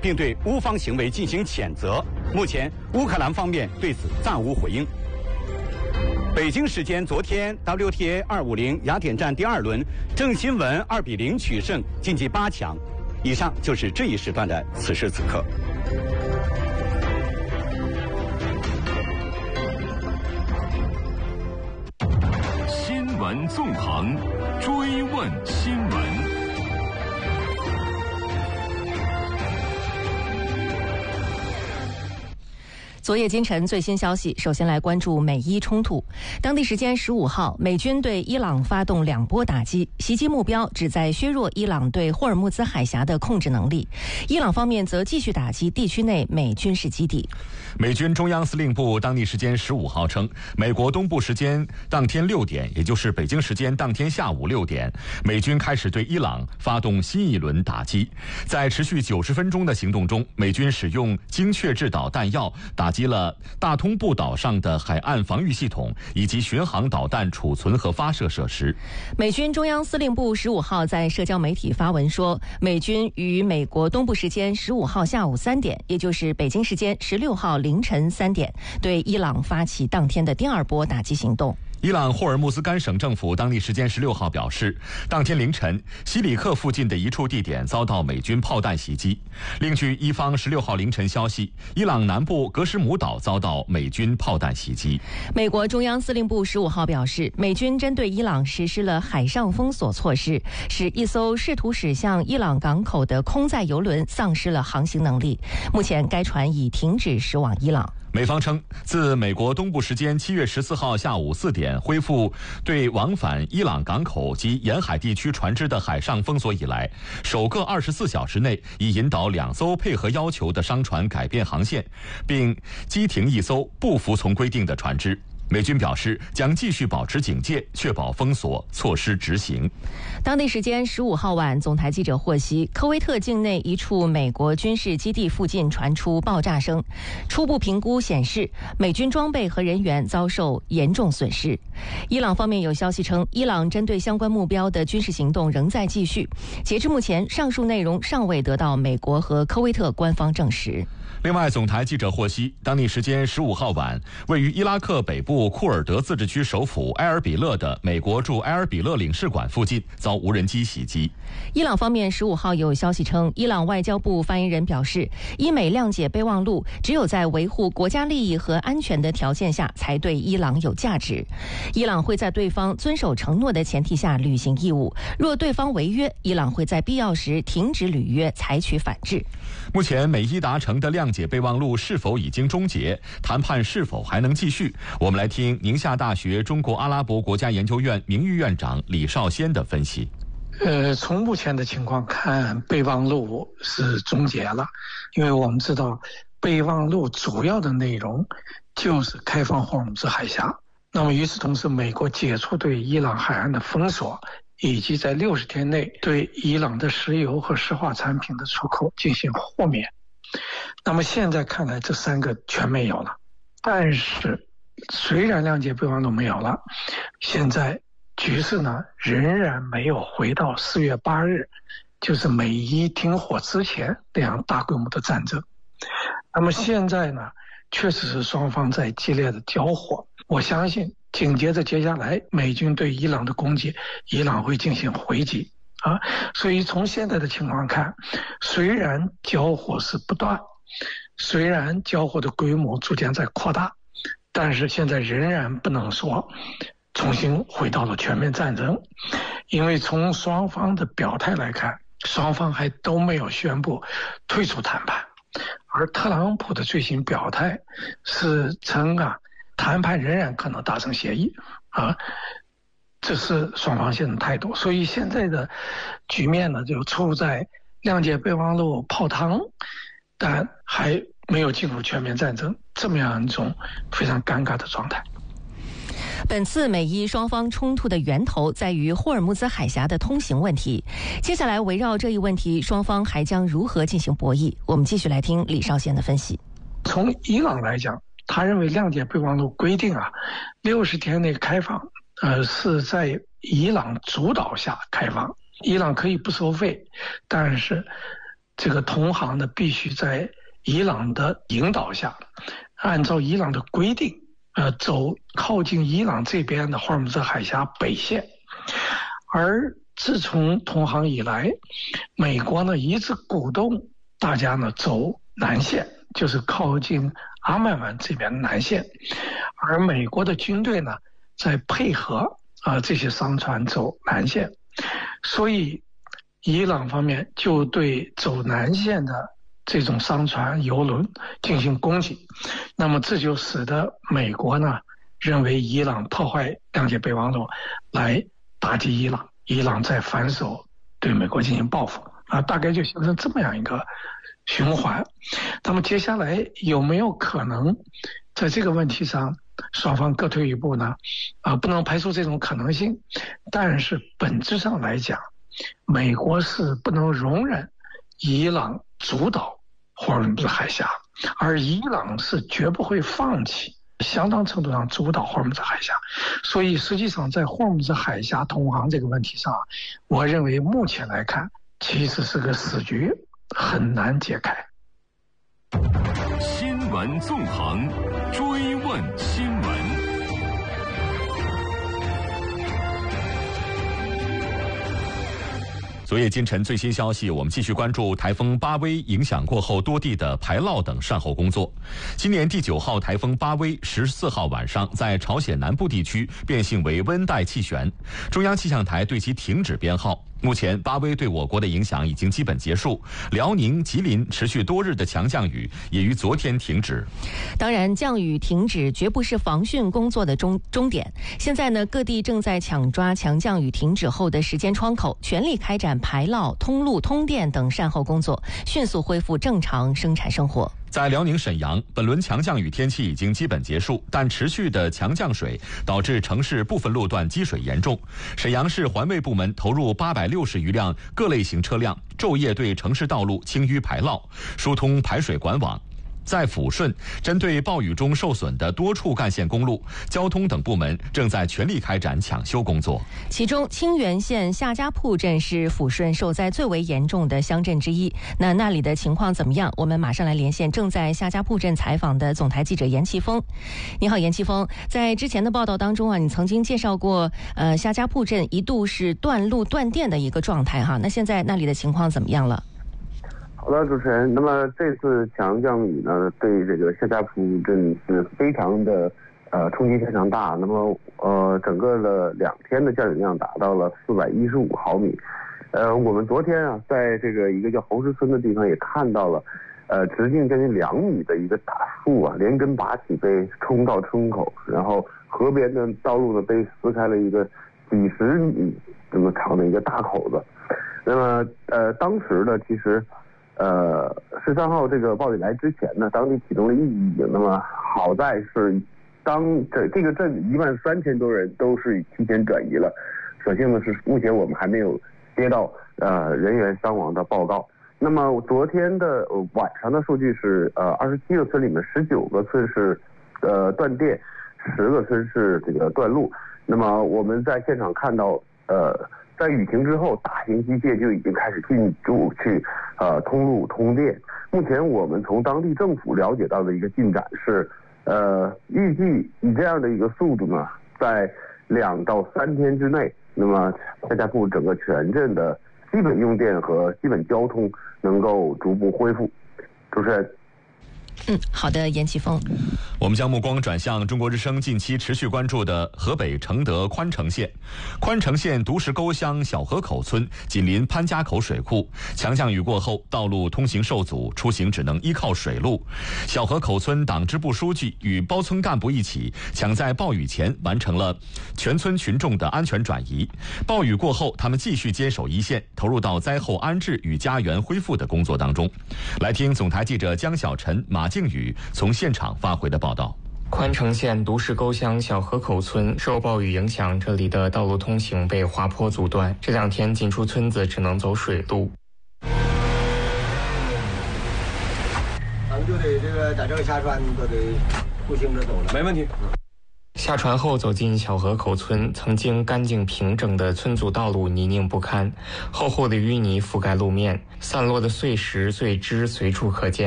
并对乌方行为进行谴责。目前，乌克兰方面对此暂无回应。北京时间昨天 ，WTA 250雅典站第2轮，郑钦文2-0取胜，晋级8强。以上就是这一时段的此时此刻。 新闻纵横，追问新闻。 昨夜今晨最新消息，首先来关注美伊冲突。当地时间15号，美军对伊朗发动2波打击，袭击目标旨在削弱伊朗对霍尔木兹海峡的控制能力。伊朗方面则继续打击地区内美军事基地。 美军中央司令部当地时间15号称，美国东部时间当天6点，也就是北京时间当天下午6点，美军开始对伊朗发动新一轮打击。在持续90分钟的行动中，美军使用精确制导弹药打击了大通布岛上的海岸防御系统以及巡航导弹储存和发射设施。 美军中央司令部15号在社交媒体发文说，美军于美国东部时间15号下午3点，也就是北京时间16号凌晨3点，对伊朗发起当天的第2波打击行动。 伊朗霍尔木兹干省政府当地时间16号表示，当天凌晨西里克附近的一处地点遭到美军炮弹袭击。另据伊方16号凌晨消息，伊朗南部格什姆岛遭到美军炮弹袭击。 美国中央司令部15号表示，美军针对伊朗实施了海上封锁措施，使一艘试图驶向伊朗港口的空载油轮丧失了航行能力。目前该船已停止驶往伊朗。 美方称，自美国东部时间7月14号下午4点恢复对往返伊朗港口及沿海地区船只的海上封锁以来，首个24小时内已引导2艘配合要求的商船改变航线，并击停1艘不服从规定的船只。美军表示将继续保持警戒，确保封锁措施执行。 当地时间15号晚，总台记者获悉，科威特境内一处美国军事基地附近传出爆炸声，初步评估显示，美军装备和人员遭受严重损失。伊朗方面有消息称，伊朗针对相关目标的军事行动仍在继续。截至目前，上述内容尚未得到美国和科威特官方证实。 另外，总台记者获悉，当地时间15号晚，位于伊拉克北部库尔德自治区首府埃尔比勒的美国驻埃尔比勒领事馆附近遭无人机袭击。 伊朗方面15号有消息称，伊朗外交部发言人表示，伊美谅解备忘录只有在维护国家利益和安全的条件下才对伊朗有价值。伊朗会在对方遵守承诺的前提下履行义务，若对方违约，伊朗会在必要时停止履约，采取反制。 目前美伊达成的谅解备忘录是否已经终结，谈判是否还能继续？我们来听宁夏大学中国阿拉伯国家研究院名誉院长李少先的分析。 从目前的情况看，备忘录是终结了，因为我们知道备忘录主要的内容就是开放霍尔木兹海峡。那么与此同时，美国解除对伊朗海岸的封锁，以及在60天内对伊朗的石油和石化产品的出口进行豁免。那么现在看来，这3个全没有了。但是虽然谅解备忘录没有了，现在局势呢仍然没有回到4月8日，就是美伊停火之前那样大规模的战争。那么现在呢，确实是双方在激烈的交火。我相信紧接着接下来美军对伊朗的攻击，伊朗会进行回击啊。所以从现在的情况看，虽然交火是不断，虽然交火的规模逐渐在扩大，但是现在仍然不能说重新回到了全面战争，因为从双方的表态来看，双方还都没有宣布退出谈判。而特朗普的最新表态是称谈判仍然可能达成协议这是双方现在的态度。所以现在的局面呢，就处在谅解备忘录泡汤，但还没有进入全面战争这么样一种非常尴尬的状态。 本次美伊双方冲突的源头在于霍尔木兹海峡的通行问题。接下来围绕这一问题，双方还将如何进行博弈？我们继续来听李少先的分析。 从伊朗来讲，他认为谅解备忘录规定60天内开放，是在伊朗主导下开放，伊朗可以不收费，但是这个同行呢必须在伊朗的引导下，按照伊朗的规定，走靠近伊朗这边的霍尔木兹海峡北线。而自从同航以来，美国呢一直鼓动大家呢走南线，就是靠近阿曼湾这边南线，而美国的军队呢在配合这些商船走南线，所以伊朗方面就对走南线的这种商船油轮进行攻击，那么这就使得美国呢认为伊朗破坏谅解备忘录来打击伊朗，伊朗再反手对美国进行报复大概就形成这么样一个循环。那么接下来有没有可能在这个问题上双方各退一步呢？不能排除这种可能性，但是本质上来讲，美国是不能容忍伊朗主导霍尔木兹海峡，而伊朗是绝不会放弃相当程度上主导霍尔木兹海峡。所以实际上在霍尔木兹海峡通航这个问题上，我认为目前来看其实是个死局，很难解开。 新闻纵横，追问新闻。 昨夜今晨最新消息，我们继续关注台风巴威影响过后多地的排涝等善后工作。今年第9号台风巴威14号晚上在朝鲜南部地区变性为温带气旋，中央气象台对其停止编号。目前巴威对我国的影响已经基本结束，辽宁、吉林持续多日的强降雨也于昨天停止。 当然，降雨停止绝不是防汛工作的终点。现在呢，各地正在抢抓强降雨停止后的时间窗口，全力开展排涝、通路、通电等善后工作，迅速恢复正常生产生活。 在辽宁沈阳，本轮强降雨天气已经基本结束，但持续的强降水导致城市部分路段积水严重。沈阳市环卫部门投入860余辆各类型车辆，昼夜对城市道路清淤排涝，疏通排水管网。在抚顺，针对暴雨中受损的多处干线公路，交通等部门正在全力开展抢修工作。 其中，清源县夏家铺镇是抚顺受灾最为严重的乡镇之一。那里的情况怎么样？我们马上来连线正在夏家铺镇采访的总台记者严奇峰。你好，严奇峰，在之前的报道当中你曾经介绍过，夏家铺镇一度是断路断电的一个状态哈。那现在那里的情况怎么样了？ 好的，主持人。那么这次强降雨呢，对这个夏家铺镇是非常的冲击非常大。那么整个的2天的降雨量达到了415毫米。我们昨天在这个一个叫侯石村的地方也看到了，直径将近2米的一个大树连根拔起被冲到村口，然后河边的道路呢被撕开了一个几十米这么长的一个大口子。那么当时呢，其实13号这个暴雨来之前呢，当地启动了预警。那么好在是这个镇13000多人都是提前转移了。所幸的是，目前我们还没有接到人员伤亡的报告。那么昨天的晚上的数据是27个村里面19个村是断电，10个村是这个断路。那么我们在现场看到在雨停之后，大型机械就已经开始进驻去通路通电。目前我们从当地政府了解到的一个进展是，预计以这样的一个速度呢，在2到3天之内，那么夏家铺整个全镇的基本用电和基本交通能够逐步恢复。主持人。 好的，严奇峰。 我们将目光转向中国之声近期持续关注的河北承德宽城县。宽城县独石沟乡小河口村紧邻潘家口水库，强降雨过后，道路通行受阻，出行只能依靠水路。小河口村党支部书记与包村干部一起，抢在暴雨前完成了全村群众的安全转移。暴雨过后，他们继续坚守一线，投入到灾后安置与家园恢复的工作当中。来听总台记者江小晨、马靖宇从现场发回的报道。 宽城县独石沟乡小河口村受暴雨影响，这里的道路通行被滑坡阻断，这2天进出村子只能走水路。 咱们就得这个在这个下船都得步行着走了， 没问题。 下船后走进小河口村，曾经干净平整的村组道路泥泞不堪，厚厚的淤泥覆盖路面，散落的碎石碎枝随处可见。